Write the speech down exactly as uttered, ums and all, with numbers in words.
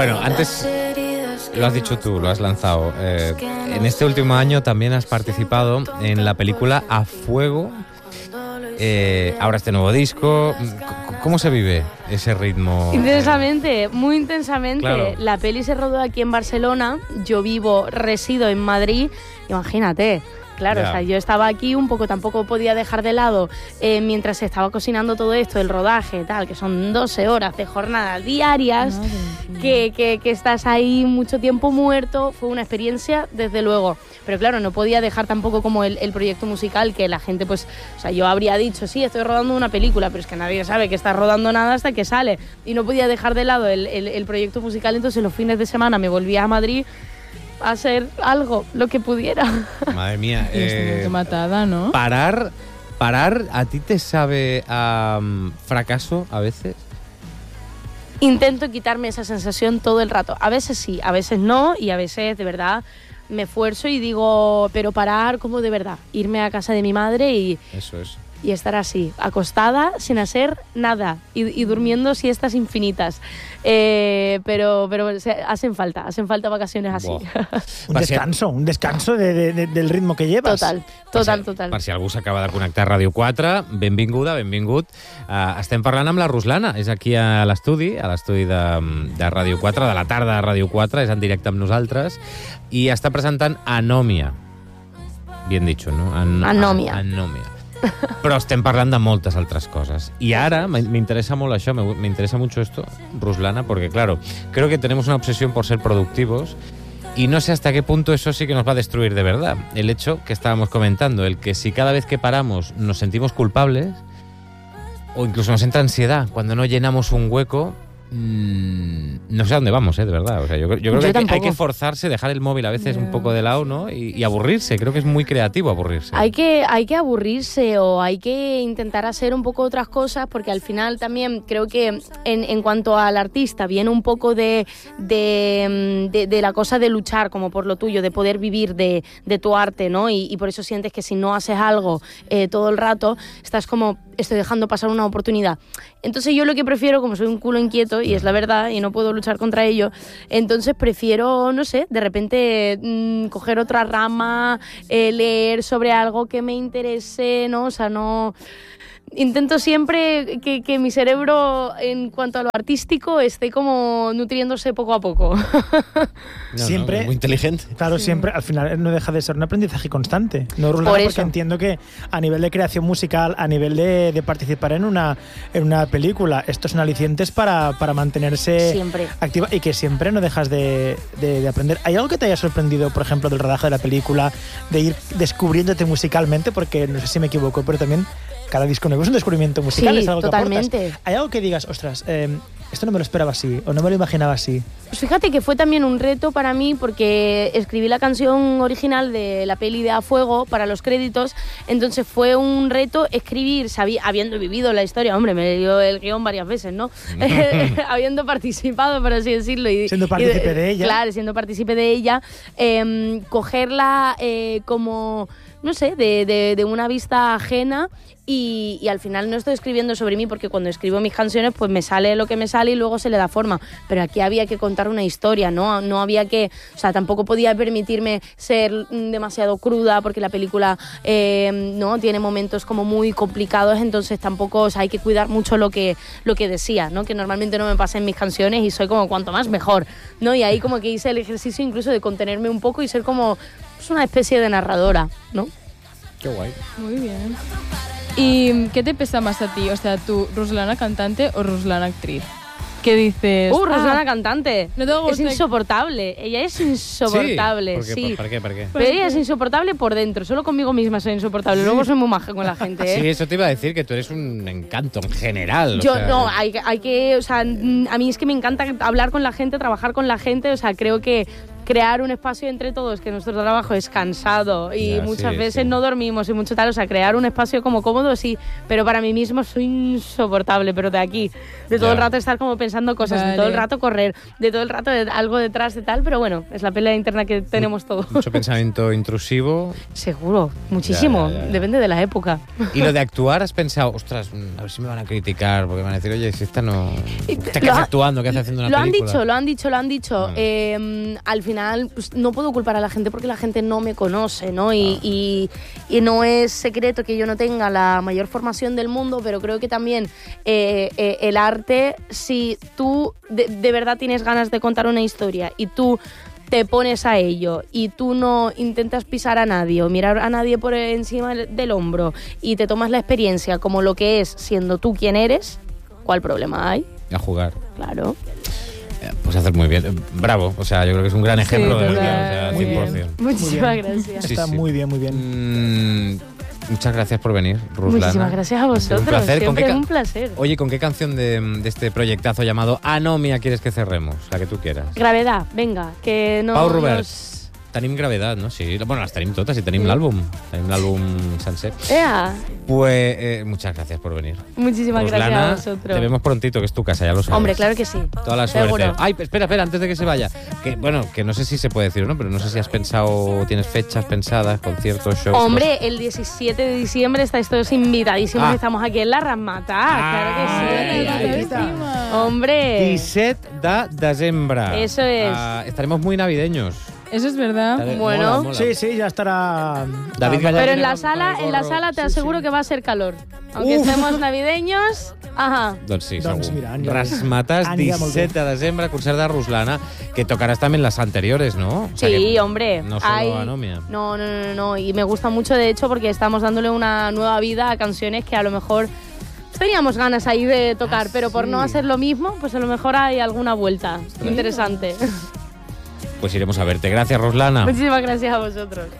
Bueno, antes lo has dicho tú, lo has lanzado. Eh, en este último año también has participado en la película A Fuego. Eh, ahora este nuevo disco. ¿Cómo se vive ese ritmo? Intensamente, muy intensamente. Claro. La peli se rodó aquí en Barcelona. Yo vivo, resido en Madrid. Imagínate. Claro, Ya. o sea, yo estaba aquí un poco, tampoco podía dejar de lado eh, mientras se estaba cocinando todo esto, el rodaje, tal, que son doce horas de jornadas diarias, que, que, que estás ahí mucho tiempo muerto. Fue una experiencia, desde luego. Pero claro, no podía dejar tampoco como el, el proyecto musical, que la gente, pues, o sea, yo habría dicho, sí, estoy rodando una película, pero es que nadie sabe que estás rodando nada hasta que sale. Y no podía dejar de lado el, el, el proyecto musical, entonces los fines de semana me volvía a Madrid a hacer algo, lo que pudiera. Madre mía. Y estoy eh, matada, ¿no? parar, parar, ¿a ti te sabe a um, fracaso a veces? Intento quitarme esa sensación todo el rato. A veces sí, a veces no, y a veces de verdad me esfuerzo y digo, pero parar como de verdad, irme a casa de mi madre y, Eso es. y estar así, acostada, sin hacer nada y, y durmiendo siestas infinitas. Eh, pero pero se, hacen falta, hacen falta vacaciones así. Buah. Un Per si- descanso, un descanso de, de, de, del ritmo que llevas. Total, Per total, si- total. Per si algú s'acaba de connectar a Ràdio quatre, benvinguda, benvingut. Uh, estem parlant amb la Ruslana, és aquí a l'estudi, a l'estudi de, de Ràdio quatre, de la tarda de Ràdio quatre, és en directe amb nosaltres, i està presentant Anòmia. Bien dicho, no? An Anòmia. Anòmia. Però estem parlant de moltes altres cosas. Y ahora me, me interesa mucho això, me, me interesa mucho esto, Ruslana, porque claro, creo que tenemos una obsesión por ser productivos y no sé hasta qué punto eso sí que nos va a destruir de verdad. El hecho que estábamos comentando, el que si cada vez que paramos nos sentimos culpables o incluso nos entra ansiedad cuando no llenamos un hueco, mmm, no sé a dónde vamos, ¿eh? De verdad. O sea, yo, yo creo Yo que hay, que tampoco. hay que forzarse, dejar el móvil a veces un poco de lado, ¿no? Y, y aburrirse. Creo que es muy creativo aburrirse. Hay que, hay que aburrirse o hay que intentar hacer un poco otras cosas, porque al final también creo que en, en cuanto al artista viene un poco de, de, de, de la cosa de luchar como por lo tuyo, de poder vivir de, de tu arte, ¿no? Y, y por eso sientes que si no haces algo eh, todo el rato, estás como, estoy dejando pasar una oportunidad. Entonces yo lo que prefiero, como soy un culo inquieto, y es la verdad, y no puedo luchar contra ello, entonces prefiero, no sé, de repente mmm, coger otra rama, eh, leer sobre algo que me interese, ¿no? O sea, no... Intento siempre que, que mi cerebro, en cuanto a lo artístico, esté como nutriéndose poco a poco. No, Siempre- no, muy inteligente. Claro, siempre, al final no deja de ser un aprendizaje constante. No, Ruslana, Por porque eso. entiendo que a nivel de creación musical, a nivel de, de participar en una, en una película, estos son alicientes para, para mantenerse Siempre. activa y que siempre no dejas de, de, de aprender. ¿Hay algo que te haya sorprendido, por ejemplo, del rodaje de la película, de ir descubriéndote musicalmente? Porque no sé si me equivoco, pero también cada disco nuevo es un descubrimiento musical, Sí, es algo que totalmente. aportas. ¿Hay algo que digas, ostras, eh, esto no me lo esperaba así, o no me lo imaginaba así? Pues fíjate que fue también un reto para mí, porque escribí la canción original de la peli de A Fuego para los créditos, entonces fue un reto escribir, sabí, habiendo vivido la historia, hombre, me dio el guión varias veces, ¿no? Habiendo participado, por así decirlo. Y, Siendo y partícipe de ella. Claro, siendo partícipe de ella, eh, cogerla eh, como, no sé, de, de, de una vista ajena. Y, y al final no estoy escribiendo sobre mí, porque cuando escribo mis canciones pues me sale lo que me sale y luego se le da forma, pero aquí había que contar una historia, no, no había que, o sea, tampoco podía permitirme ser mm, demasiado cruda, porque la película eh, no tiene momentos como muy complicados, entonces tampoco, o sea, hay que cuidar mucho lo que, lo que decía, ¿no? Que normalmente no me pasa en mis canciones y soy como cuanto más mejor, ¿no? Y ahí como que hice el ejercicio incluso de contenerme un poco y ser como pues, una especie de narradora, ¿no? Qué guay. Muy bien. ¿Y qué te pesa más a ti? O sea, ¿tú, Ruslana cantante o Ruslana actriz? ¿Qué dices? Uh, Ruslana Ah, cantante. no te gusta- Es insoportable. Ella es insoportable, Sí. sí. ¿Por qué? ¿Por qué? ¿Por qué? Pero ella es insoportable por dentro. Solo conmigo misma soy insoportable. Luego soy muy maja con la gente, ¿eh? Sí, eso te iba a decir, que tú eres un encanto en general. o Yo sea, no, hay, hay que, o sea, mm, a mí es que me encanta hablar con la gente, trabajar con la gente, o sea, creo que crear un espacio entre todos, que nuestro trabajo es cansado y Ya, muchas sí, veces sí. no dormimos y mucho tal, o sea, crear un espacio como cómodo, sí, pero para mí mismo soy insoportable, pero de aquí, de todo Ya. el rato estar como pensando cosas, de todo el Vale. rato correr, de todo el rato de algo detrás de tal, pero bueno, es la pelea interna que tenemos todos. Mucho pensamiento intrusivo. Seguro, muchísimo, Ya, ya, ya. depende de la época. Y lo de actuar, has pensado, ostras, mm, a ver si me van a criticar, porque van a decir, oye, si esta no... Y ¿Qué lo hace ha- actuando? ¿Qué hace haciendo una Lo han película? dicho, lo han dicho, lo han dicho. Bueno. Eh, al final, pues, no puedo culpar a la gente porque la gente no me conoce, ¿no? Y, y, y no es secreto que yo no tenga la mayor formación del mundo, pero creo que también eh, eh, el arte, si tú de, de verdad tienes ganas de contar una historia y tú te pones a ello y tú no intentas pisar a nadie o mirar a nadie por encima del hombro y te tomas la experiencia como lo que es siendo tú quien eres, ¿cuál problema hay? A jugar. Claro. Eh, Pues hacer muy bien. Eh, Bravo. O sea, yo creo que es un gran Sí, ejemplo de lo que, o total. sea, Muy cien por bien. cien. Muchísimas bien. gracias. Sí, Está sí. muy bien, muy bien. Mm, muchas gracias por venir, Ruslana. Muchísimas gracias a Ha sido vosotros. Un placer. ¿Con Siempre qué es ca- un placer. Oye, ¿con qué canción de, de este proyectazo llamado Anomia quieres que cerremos? La que tú quieras. Gravedad, venga, que no Pau Rubert. nos... Tenim gravedad, no? Sí, bueno, las tenim totes y tenim l'àlbum. Tenim l'àlbum sencer. Ea, Pues eh, muchas gracias por venir. muchísimas Ruslana, gracias a vosotros. te vemos prontito, que es tu casa, ya lo sabes. Hombre, claro que sí. Toda la suerte. Seguro. Ay, espera, espera, antes de que se vaya. Que, bueno, que no sé si se puede decir o no, pero no sé si has pensado, tienes fechas pensadas, conciertos, shows. Hombre, el diecisiete de diciembre estáis todos invitadísimos. Ah. Estamos aquí en la Ramatà, claro que sí. Ay, ay, Encima. Hombre, disset de desembre. Eso es. Ah, estaremos muy navideños. Eso es verdad. Mola, Bueno. mola. Sí, sí, ya estará. David ah, Gallego. pero en la con- sala, con el en la gorro. sala te Sí, aseguro sí. que va a ser calor. Aunque Uf. estemos navideños, ajá. Doncs sí, Doncs segur. mira, anirà bé. Rasmatas, Anirà molt bé. disset de desembre, concert de Ruslana, que tocarás también las anteriores, ¿no? O sea Sí, que hombre. No solo hay- Anomia. No, no, no, no. Y me gusta mucho, de hecho, porque estamos dándole una nueva vida a canciones que a lo mejor teníamos ganas ahí de tocar, pero por no hacer lo mismo, pues a lo mejor hay alguna vuelta interesante. Pues iremos a verte. Gracias, Ruslana. Muchísimas gracias a vosotros.